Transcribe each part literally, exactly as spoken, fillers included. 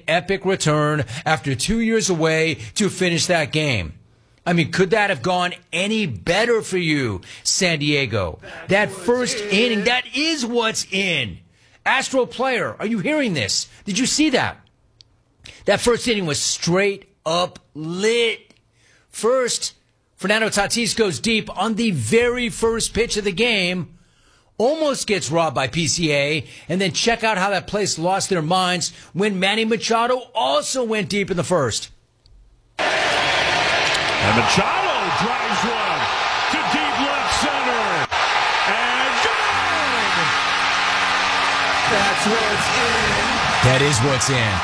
epic return after two years away to finish that game. I mean, could that have gone any better for you, San Diego? That first inning, that is what's in. Astro player, are you hearing this? Did you see that? That first inning was straight up lit. First, Fernando Tatis goes deep on the very first pitch of the game, almost gets robbed by P C A, and then check out how that place lost their minds when Manny Machado also went deep in the first. And Machado drives one to deep left center. And gone! That's what's in. That is what's in.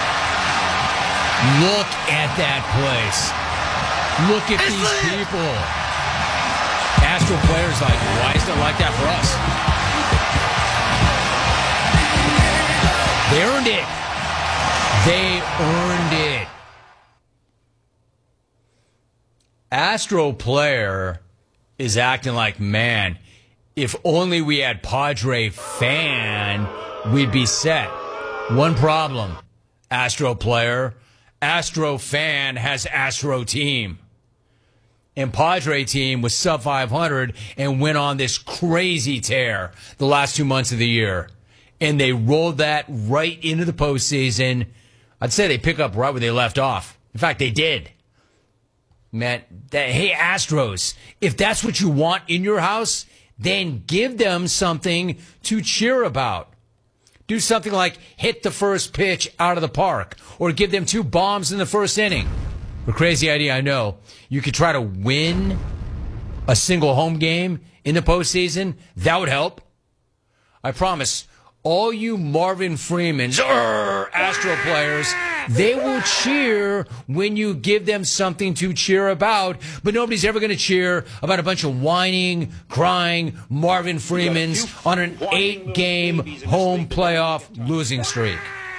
Look at that place. Look at it's these lit. people. Astro players like, why is it like that for us? They earned it. They earned it. Astro player is acting like, man, if only we had Padre fan, we'd be set. One problem, Astro player. Astro fan has Astro team. And Padre team was sub five hundred and went on this crazy tear the last two months of the year. And they rolled that right into the postseason. I'd say they pick up right where they left off. In fact, they did. Man, that, hey, Astros, if that's what you want in your house, then give them something to cheer about. Do something like hit the first pitch out of the park or give them two bombs in the first inning. A crazy idea, I know. You could try to win a single home game in the postseason. That would help. I promise, all you Marvin Freemans, er, Astro players, they will cheer when you give them something to cheer about, but nobody's ever going to cheer about a bunch of whining, crying Marvin Freemans on an eight-game home playoff losing streak.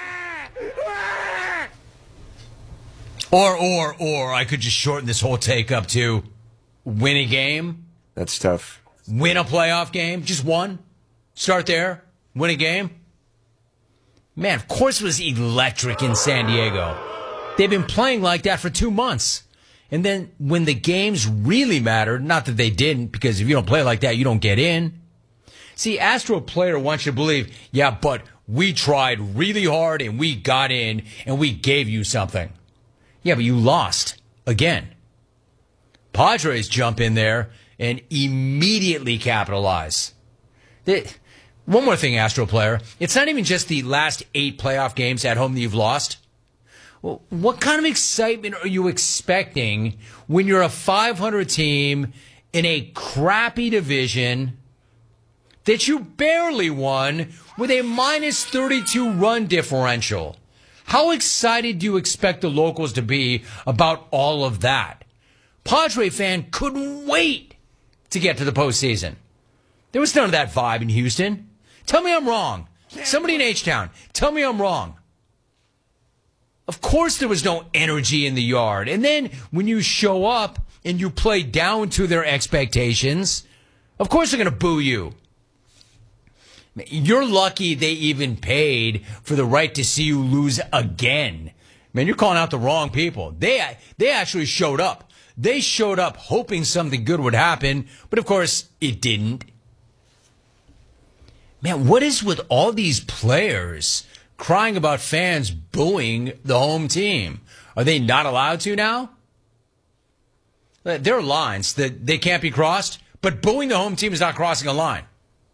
Or, or, or, I could just shorten this whole take up to win a game. That's tough. Win a playoff game. Just one. Start there. Win a game. Man, of course it was electric in San Diego. They've been playing like that for two months. And then when the games really mattered, not that they didn't, because if you don't play like that, you don't get in. See, Astro player wants you to believe, yeah, but we tried really hard and we got in and we gave you something. Yeah, but you lost again. Padres jump in there and immediately capitalize. They, One more thing, Astro player. It's not even just the last eight playoff games at home that you've lost. Well, what kind of excitement are you expecting when you're a five hundred team in a crappy division that you barely won with a minus thirty-two run differential? How excited do you expect the locals to be about all of that? Padre fan couldn't wait to get to the postseason. There was none of that vibe in Houston. Tell me I'm wrong. Somebody in H-Town, tell me I'm wrong. Of course there was no energy in the yard. And then when you show up and you play down to their expectations, of course they're going to boo you. You're lucky they even paid for the right to see you lose again. Man, you're calling out the wrong people. They, they actually showed up. They showed up hoping something good would happen, but of course it didn't. Man, what is with all these players crying about fans booing the home team? Are they not allowed to now? There are lines that they can't be crossed, but booing the home team is not crossing a line.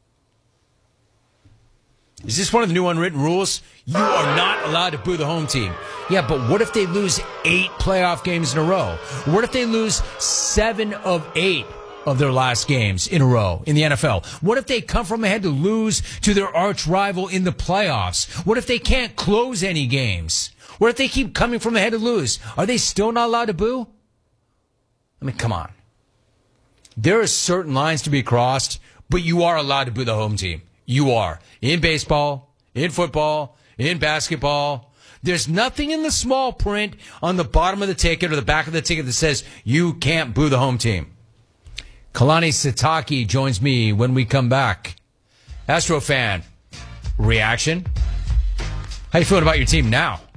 Is this one of the new unwritten rules? You are not allowed to boo the home team. Yeah, but what if they lose eight playoff games in a row? What if they lose seven of eight of their last games in a row in the N F L? What if they come from ahead to lose to their arch rival in the playoffs? What if they can't close any games? What if they keep coming from ahead to lose? Are they still not allowed to boo? I mean, come on. There are certain lines to be crossed, but you are allowed to boo the home team. You are. In baseball, in football, in basketball. There's nothing in the small print on the bottom of the ticket or the back of the ticket that says you can't boo the home team. Kalani Sitake joins me when we come back. Astro fan, reaction? How you feeling about your team now?